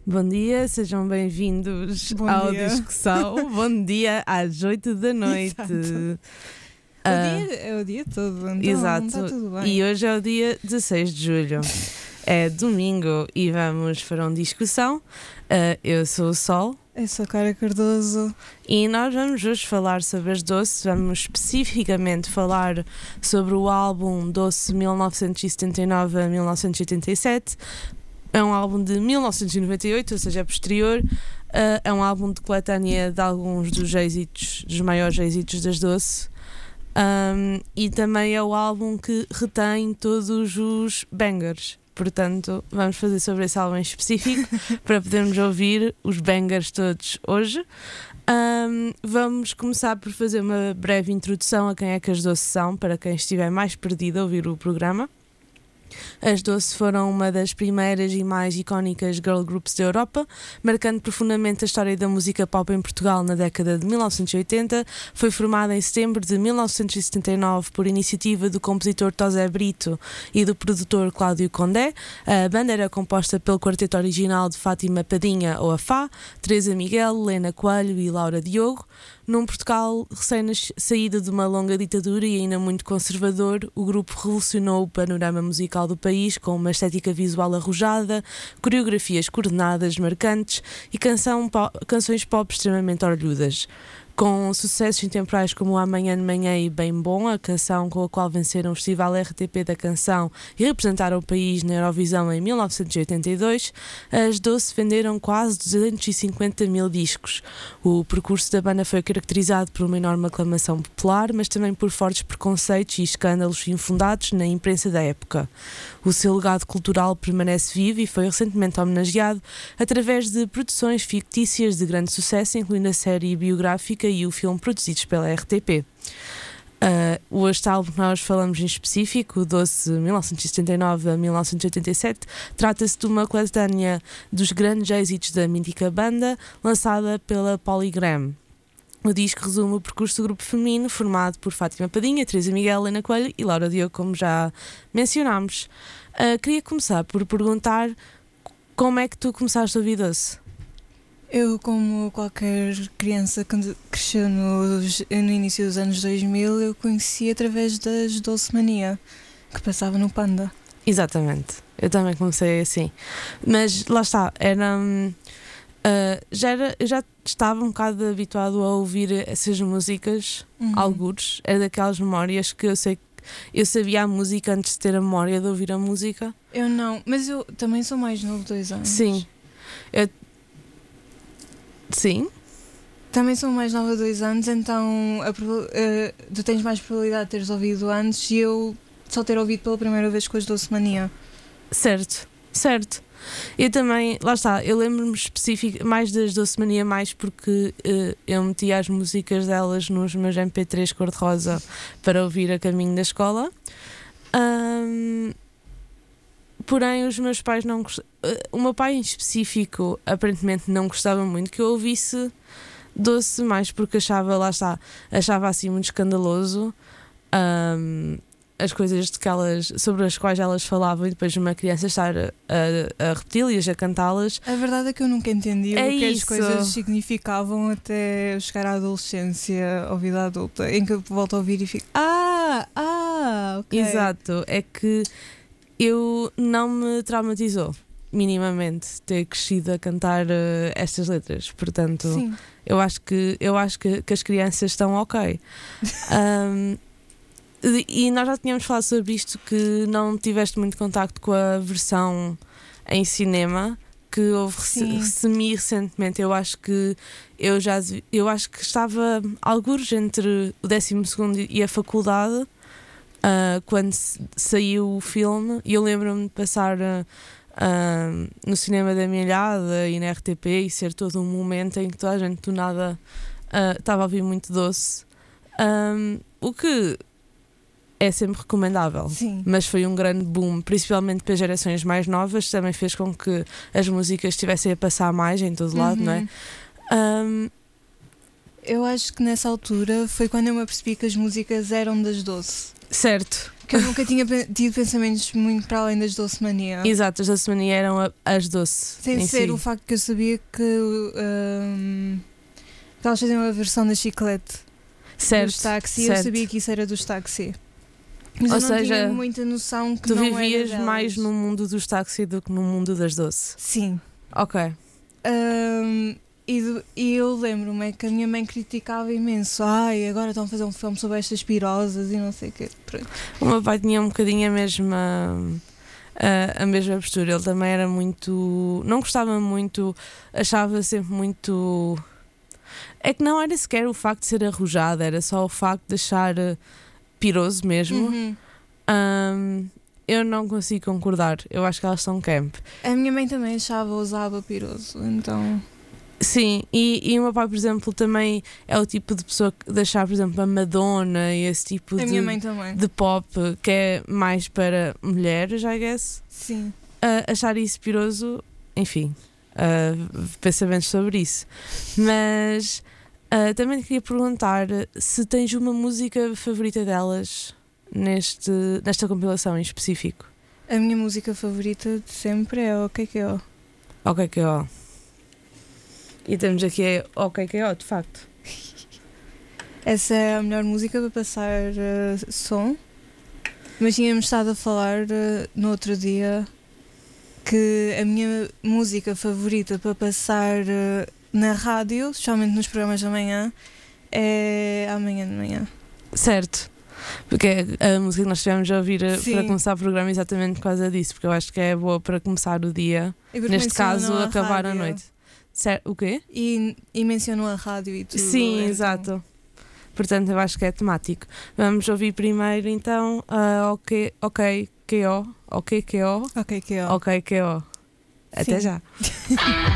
Bom dia, sejam bem-vindos Bom ao dia. Discussão. Bom dia às 8 da noite. Exato. É o dia todo, então Exato. está tudo bem. E hoje é o dia 16 de julho. É domingo e vamos para uma discussão. Eu sou o Sol. Eu sou a Cara Cardoso. E nós vamos hoje falar sobre as Doce. Vamos especificamente falar sobre o álbum Doce 1979 a 1987. É um álbum de 1998, ou seja, é posterior. É um álbum de coletânea de alguns dos êxitos, dos maiores êxitos das Doce. E também é o álbum que retém todos os bangers. Portanto, vamos fazer sobre esse álbum em específico para podermos ouvir os bangers todos hoje. Vamos começar por fazer uma breve introdução a quem é que as Doce são, para quem estiver mais perdido a ouvir o programa. As Doce foram uma das primeiras e mais icónicas girl groups da Europa, marcando profundamente a história da música pop em Portugal na década de 1980. Foi formada em setembro de 1979 por iniciativa do compositor Tosé Brito e do produtor Cláudio Condé. A banda era composta pelo quarteto original de Fátima Padinha, ou a Fá, Teresa Miguel, Lena Coelho e Laura Diogo. Num Portugal recém-saído de uma longa ditadura e ainda muito conservador, o grupo revolucionou o panorama musical do país com uma estética visual arrojada, coreografias coordenadas, marcantes e canções pop extremamente orgulhosas. Com sucessos intemporais como Amanhã de Manhã e Bem Bom, a canção com a qual venceram o Festival RTP da Canção e representaram o país na Eurovisão em 1982, as Doce venderam quase 250 mil discos. O percurso da banda foi caracterizado por uma enorme aclamação popular, mas também por fortes preconceitos e escândalos infundados na imprensa da época. O seu legado cultural permanece vivo e foi recentemente homenageado através de produções fictícias de grande sucesso, incluindo a série biográfica e o filme produzidos pela RTP. Este álbum que nós falamos em específico, o Doce 1979 a 1987, trata-se de uma coletânea dos grandes êxitos da mítica banda, lançada pela Polygram. O disco resume o percurso do grupo feminino formado por Fátima Padinha, Teresa Miguel, Lena Coelho e Laura Diogo, como já mencionámos. Queria começar por perguntar como é que tu começaste a ouvir Doce? Eu, como qualquer criança que cresceu no início dos anos 2000, eu conheci através das Doce Mania, que passava no Panda. Exatamente, eu também comecei assim. Mas lá está, eu já estava um bocado habituado a ouvir essas músicas, algures. É daquelas memórias que eu sei que eu sabia a música antes de ter a memória de ouvir a música. Eu não, mas eu também sou mais novo, 2 anos. Sim. Sim? Também sou mais nova, 2 anos, então tu tens mais probabilidade de teres ouvido antes e eu só ter ouvido pela primeira vez com as Doce Mania. Certo. Eu também, lá está, eu lembro-me mais das Doce Mania, mais porque eu metia as músicas delas nos meus MP3 cor-de-rosa para ouvir a caminho da escola. Porém, os meus pais não gostavam. O meu pai em específico aparentemente não gostava muito que eu ouvisse Doce, mais porque achava assim muito escandaloso as coisas sobre as quais elas falavam, e depois uma criança estar a repeti-las, a cantá-las. A verdade é que eu nunca entendi o que as isso. coisas significavam até eu chegar à adolescência ou vida adulta, em que eu volto a ouvir e fico ok. Exato, é que eu não me traumatizou minimamente ter crescido a cantar estas letras, portanto Sim. eu acho que as crianças estão ok. E nós já tínhamos falado sobre isto, que não tiveste muito contacto com a versão em cinema que houve semi-recentemente. Eu acho que estava algures entre o 12º e a faculdade quando saiu o filme, e eu lembro-me de passar no cinema da minha ilhada e na RTP e ser todo um momento em que toda a gente do nada estava a ouvir muito Doce, o que é sempre recomendável. Sim. Mas foi um grande boom, principalmente para gerações mais novas. Também fez com que as músicas estivessem a passar mais em todo lado, não é? Eu acho que nessa altura foi quando eu me apercebi que as músicas eram das Doce. Certo. Que eu nunca tinha tido pensamentos muito para além das Doce Mania. Exato, as Doce Mania eram as doce. Sem ser o facto que eu sabia que elas faziam a versão da Chiclete dos táxi, eu sabia que isso era dos táxi. Mas Ou eu não seja, tinha muita noção que tu não vivias era mais delas. no mundo dos táxi do que no mundo das doce. Sim. Ok. E eu lembro-me que a minha mãe criticava imenso. Ai, agora estão a fazer um filme sobre estas pirosas e não sei o quê. O meu pai tinha um bocadinho a mesma postura. Ele também era muito. Não gostava muito, achava sempre muito. É que não era sequer o facto de ser arrojada, era só o facto de achar piroso mesmo. Uhum. Eu não consigo concordar. Eu acho que elas são camp. A minha mãe também usava piroso, então. Sim, e o meu pai, por exemplo, também é o tipo de pessoa que deixar, por exemplo, a Madonna e esse tipo A minha mãe também. de pop que é mais para mulheres, I guess. Sim. Achar isso piroso, enfim, pensamentos sobre isso. Mas também te queria perguntar se tens uma música favorita delas nesta compilação em específico. A minha música favorita de sempre é o KKO. OKKO. E temos aqui OKKO, de facto. Essa é a melhor música para passar som. Mas tínhamos estado a falar no outro dia que a minha música favorita para passar na rádio, especialmente nos programas da manhã, é Amanhã de Manhã. Certo. Porque é a música que nós estivemos a ouvir para começar o programa exatamente por causa disso, porque eu acho que é boa para começar o dia, neste caso acabar a noite. Certo. O quê? E mencionou a rádio e tudo. Sim, então. exato. Portanto, eu acho que é temático. Vamos ouvir primeiro então OKKO. OKKO. Até já.